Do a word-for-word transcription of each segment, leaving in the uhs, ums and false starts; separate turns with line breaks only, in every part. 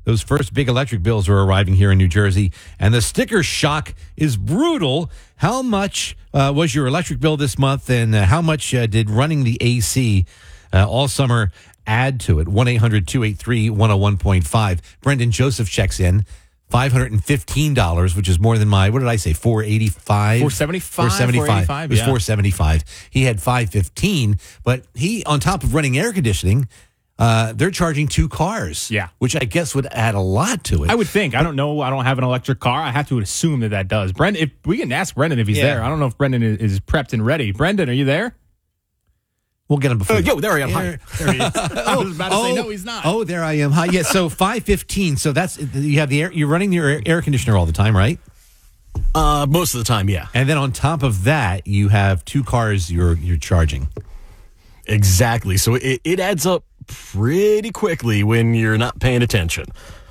Those first big electric bills are arriving here in New Jersey, and the sticker shock is brutal. How much uh, was your electric bill this month, and uh, how much uh, did running the A C uh, all summer add to it? one eight hundred two eight three one oh one point five. Brendan Joseph checks in. five hundred fifteen dollars, which is more than my, what did I say, four eighty-five?
four seventy-five.
four seventy-five. It was
yeah.
four seventy-five. He had five fifteen, but he, on top of running air conditioning, uh, they're charging two cars.
Yeah.
Which I guess would add a lot to it.
I would think. I don't know. I don't have an electric car. I have to assume that that does. Brendan, if we can ask Brendan if he's
Yeah.
there. I don't know if Brendan is, is prepped and ready. Brendan, are you there?
We'll get him before.
Uh, yo, there I am.
There-
Hi.
There he is. I was about to say, no, he's not.
Oh, there I am. Hi. Yeah, so five fifteen. So that's, you have the air, you're running your air conditioner all the time, right?
Uh, most of the time, yeah.
And then on top of that, you have two cars you're you're charging.
Exactly. So it, it adds up pretty quickly when you're not paying attention.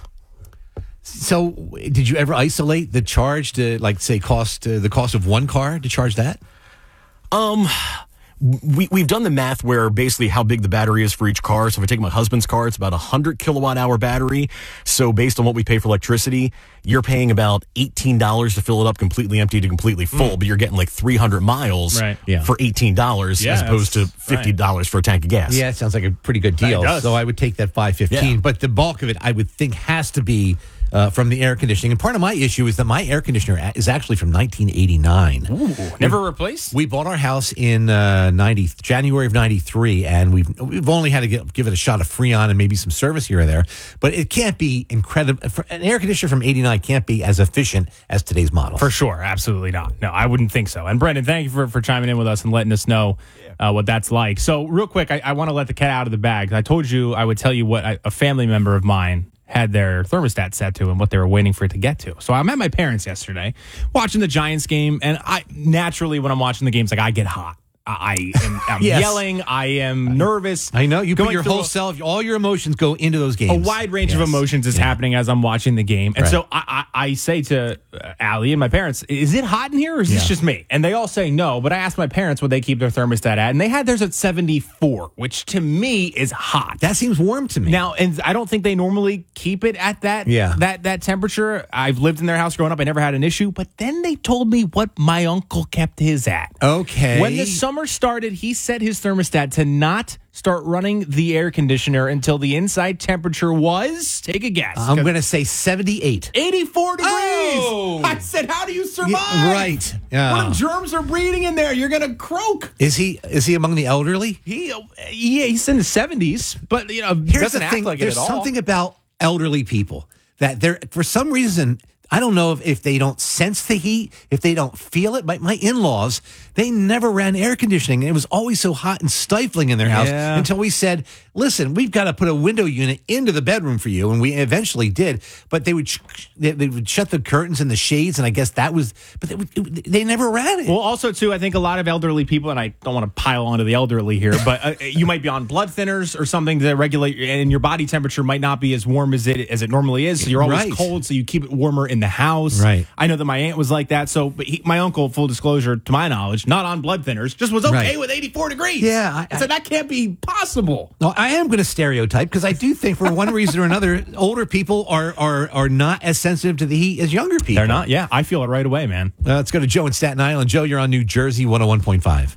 So did you ever isolate the charge to, like, say, cost uh, the cost of one car to charge that?
Um, we, we've done the math where basically how big the battery is for each car. So if I take my husband's car, it's about a one hundred kilowatt hour battery. So based on what we pay for electricity, you're paying about eighteen dollars to fill it up completely empty to completely full, mm. but you're getting like three hundred miles
Right.
Yeah.
for eighteen dollars
Yeah,
as opposed to fifty dollars right. for a tank of gas.
Yeah, it sounds like a pretty good deal.
It does.
So I would take that five fifteen.
Yeah.
But the bulk of it, I would think, has to be uh, from the air conditioning. And part of my issue is that my air conditioner is actually from nineteen eighty-nine.
Ooh, never replaced?
We bought our house in uh, ninety January of ninety-three, and we've we've only had to get, give it a shot of Freon and maybe some service here or there. But it can't be incredible. An air conditioner from eighty-nine can't be as efficient as today's model.
For sure. Absolutely not. No, I wouldn't think so. And Brendan, thank you for, for chiming in with us and letting us know uh, what that's like. So real quick, I, I want to let the cat out of the bag. I told you I would tell you what I, a family member of mine had their thermostat set to and what they were waiting for it to get to. So I'm at my parents' yesterday watching the Giants game, and I naturally, when I'm watching the games, like I get hot. I am I'm
Yes.
yelling. I am nervous.
I know you put
Going
your
through
whole
a-
self, all your emotions go into those games.
A wide range of
Yes.
emotions is
Yeah.
happening as I'm watching the game. And
Right.
so I, I, I say to uh, Allie and my parents, is it hot in here or is this
Yeah.
just me? And they all say no. But I asked my parents what they keep their thermostat at, and they had theirs at seventy-four, which to me is hot.
That seems warm to me.
Now, and I don't think they normally keep it at that,
Yeah.
that that temperature. I've lived in their house growing up. I never had an issue. But then they told me what my uncle kept his at.
Okay.
When the summer started, he set his thermostat to not start running the air conditioner until the inside temperature was, take a guess.
I'm going to say seventy-eight.
eighty-four degrees.
Oh!
I said, how do you survive?
Yeah, right. Yeah.
What germs are breeding in there? You're going to croak.
Is he is he among the elderly?
He, yeah, he's in the seventies, but you know,
Here's
doesn't
the
act
thing.
like it
There's
at all.
something about elderly people that they're, for some reason, I don't know if, if they don't sense the heat, if they don't feel it. My, my in-laws, they never ran air conditioning. And it was always so hot and stifling in their house
Yeah.
until we said, listen, we've got to put a window unit into the bedroom for you. And we eventually did. But they would sh- they, they would shut the curtains and the shades. And I guess that was, but they, would, it, they never ran it.
Well, also, too, I think a lot of elderly people, and I don't want to pile onto the elderly here, but uh, you might be on blood thinners or something to regulate, and your body temperature might not be as warm as it as it normally is. So you're always
Right.
cold, so you keep it warmer in the house.
Right.
I know that my aunt was like that. So but he, my uncle, full disclosure, to my knowledge, not on blood thinners, just was okay
Right.
with eighty-four degrees.
Yeah, I-
I, said that can't be possible.
No, I am going to stereotype because I do think for one reason or another, older people are, are are not as sensitive to the heat as younger people.
They're not. Yeah, I feel it right away, man.
Uh, let's go to Joe in Staten Island. Joe, you're on New Jersey one oh one point five.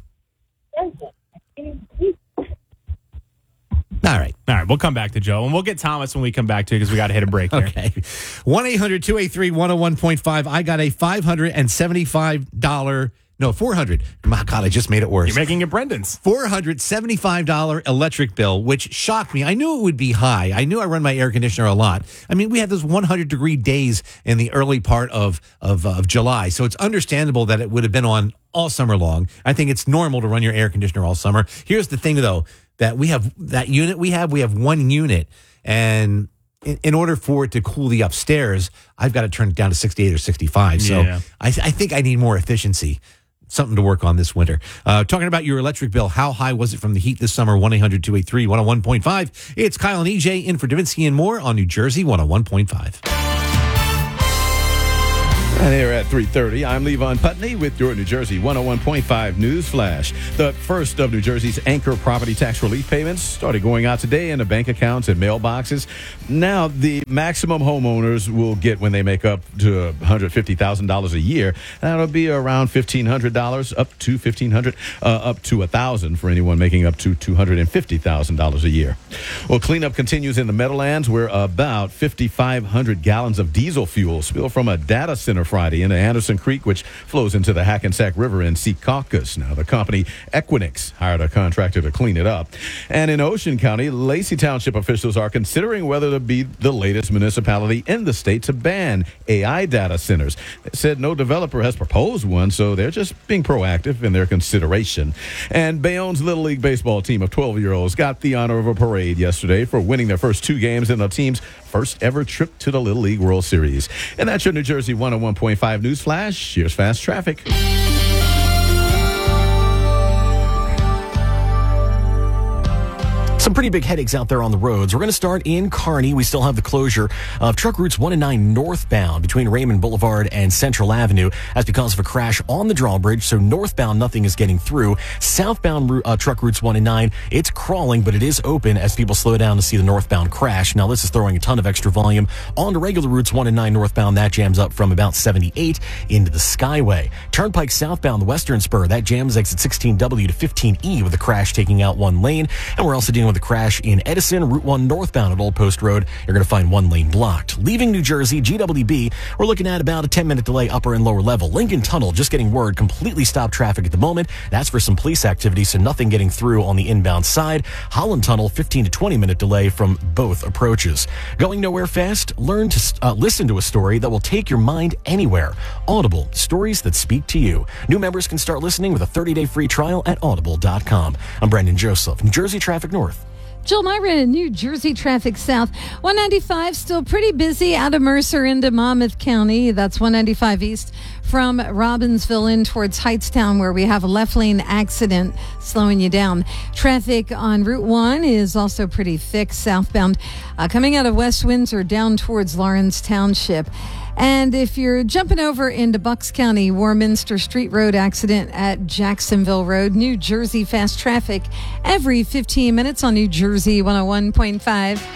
All right.
All right, we'll come back to Joe, and we'll get Thomas when we come back to because we got to hit a break there.
Okay. one eight hundred two eight three one oh one point five. I got a five hundred seventy-five dollars, no, four hundred. My God, I just made it worse.
You're making it Brendan's.
four hundred seventy-five dollars electric bill, which shocked me. I knew it would be high. I knew I run my air conditioner a lot. I mean, we had those one hundred degree days in the early part of, of, uh, of July. So it's understandable that it would have been on all summer long. I think it's normal to run your air conditioner all summer. Here's the thing, though, that we have that unit we have, we have one unit. And in, in order for it to cool the upstairs, I've got to turn it down to sixty-eight or sixty-five. So
Yeah.
I, I think I need more efficiency. Something to work on this winter. Uh, talking about your electric bill, how high was it from the heat this summer? one eight hundred two eight three one oh one point five. It's Kyle and E J in for Davinsky and more on New Jersey one oh one point five.
And here at three thirty, I'm Levon Putney with your New Jersey one oh one point five News Flash. The first of New Jersey's anchor property tax relief payments started going out today into bank accounts and mailboxes. Now, the maximum homeowners will get when they make up to one hundred fifty thousand dollars a year. That'll be around fifteen hundred dollars, up to fifteen hundred dollars, uh, up to one thousand dollars for anyone making up to two hundred fifty thousand dollars a year. Well, cleanup continues in the Meadowlands, where about fifty-five hundred gallons of diesel fuel spilled from a data center Friday into Anderson Creek, which flows into the Hackensack River in Secaucus. Now, the company Equinix hired a contractor to clean it up. And in Ocean County, Lacey Township officials are considering whether to be the latest municipality in the state to ban A I data centers. They said no developer has proposed one, so they're just being proactive in their consideration. And Bayonne's Little League baseball team of twelve-year-olds got the honor of a parade yesterday for winning their first two games in the team's first ever trip to the Little League World Series. And that's your New Jersey one oh one point five News Flash. Here's fast traffic.
Some pretty big headaches out there on the roads. We're going to start in Kearney. We still have the closure of truck routes one and nine northbound between Raymond Boulevard and Central Avenue. That's because of a crash on the drawbridge. So northbound, nothing is getting through. Southbound uh, truck routes one and nine, it's crawling, but it is open as people slow down to see the northbound crash. Now, this is throwing a ton of extra volume onto regular routes one and nine northbound. That jams up from about seventy-eight into the Skyway. Turnpike southbound, the Western Spur, that jams exit sixteen W to fifteen E with a crash taking out one lane. And we're also dealing with the crash in Edison, Route one northbound at Old Post Road. You're going to find one lane blocked. Leaving New Jersey, G W B, we're looking at about a ten-minute delay upper and lower level. Lincoln Tunnel, just getting word, completely stopped traffic at the moment. That's for some police activity, so nothing getting through on the inbound side. Holland Tunnel, fifteen to twenty-minute delay from both approaches. Going nowhere fast? Learn to uh, listen to a story that will take your mind anywhere. Audible, stories that speak to you. New members can start listening with a thirty-day free trial at audible dot com. I'm Brendan Joseph, New Jersey Traffic North.
Jill Myra, New Jersey Traffic South. one ninety-five still pretty busy out of Mercer into Monmouth County. That's one ninety-five East from Robbinsville in towards Heightstown, where we have a left lane accident slowing you down. Traffic on Route one is also pretty thick southbound. Uh, coming out of West Windsor down towards Lawrence Township. And if you're jumping over into Bucks County, Warminster Street Road accident at Jacksonville Road, New Jersey fast traffic every fifteen minutes on New Jersey one oh one point five.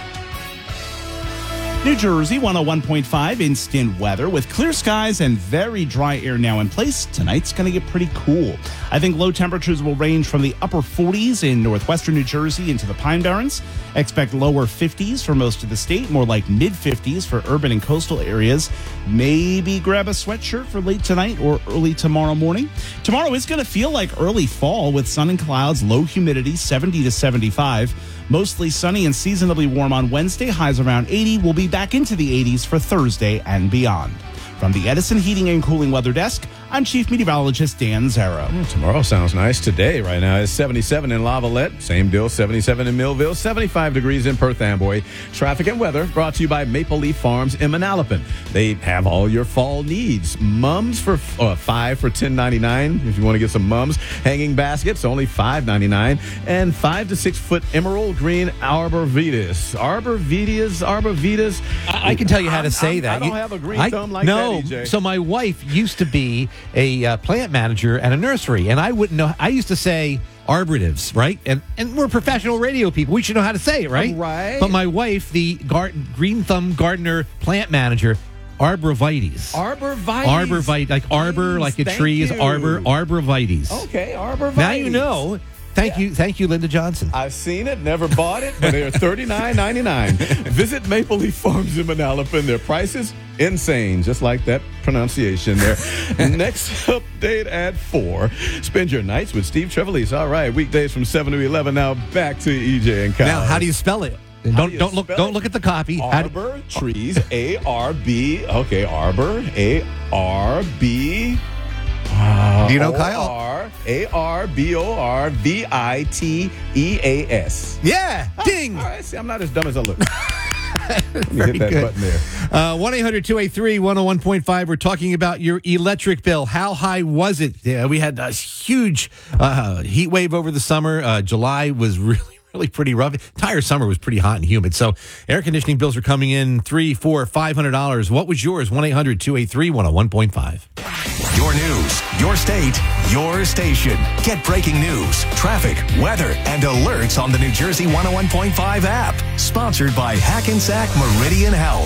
New Jersey one oh one point five instant weather with clear skies and very dry air now in place. Tonight's going to get pretty cool. I think low temperatures will range from the upper forties in northwestern New Jersey into the Pine Barrens. Expect lower fifties for most of the state, more like mid fifties for urban and coastal areas. Maybe grab a sweatshirt for late tonight or early tomorrow morning. Tomorrow is going to feel like early fall with sun and clouds, low humidity, seventy to seventy-five. Mostly sunny and seasonably warm on Wednesday. Highs around eighty. We'll be back into the eighties for Thursday and beyond. From the Edison Heating and Cooling Weather Desk, I'm Chief Meteorologist Dan Zarrow.
Mm, tomorrow sounds nice. Today, right now, is seventy-seven in Lavalette. Same deal, seventy-seven in Millville. seventy-five degrees in Perth Amboy. Traffic and weather brought to you by Maple Leaf Farms in Manalapan. They have all your fall needs. Mums for uh, five for ten ninety-nine. If you want to get some mums. Hanging baskets, only five ninety-nine. And five to six foot emerald green arborvitaes. Arborvitaes, arborvitaes.
I, I can tell you how to say
I'm,
that.
I don't
You-
have a green
I-
thumb like
no,
that, E J.
So my wife used to be a uh, plant manager at a nursery, and I wouldn't know. I used to say arborvitaes, right? And and we're professional radio people. We should know how to say it, right?
Right.
But my wife, the gar- green thumb gardener plant manager, arborvitaes.
Arborvitaes.
Arborvitae, like arbor,
Please,
like a
thank
tree is
you.
arbor, arborvitaes.
Okay, arborvitaes.
Now you know. Thank you, thank you, Linda Johnson.
I've seen it, never bought it, but they're thirty-nine ninety-nine. Visit Maple Leaf Farms in Manalapan. Their prices insane, just like that pronunciation there. Next update at four. Spend your nights with Steve Trevelise. All right, weekdays from seven to eleven. Now back to E J and Kyle.
Now, how do you spell it?
How
Don't
do you
don't look
spell
don't
it?
look at the copy. How do-
Arbor trees. A R B. Okay, arbor. A R B.
Do you know, Kyle?
R A R B O R V I T E A S.
Yeah, ding.
All right, see, I'm not as dumb as I look. Let me
Very
hit that
good.
button there.
Uh, one eight hundred two eight three one oh one point five. We're talking about your electric bill. How high was it? Yeah, we had a huge uh, heat wave over the summer. Uh, July was really, really pretty rough. Entire summer was pretty hot and humid. So air conditioning bills are coming in three, four, five hundred dollars. What was yours? one eight hundred two eight three one oh one point five.
Your news, your state, your station. Get breaking news, traffic, weather, and alerts on the New Jersey one oh one point five app. Sponsored by Hackensack Meridian Health.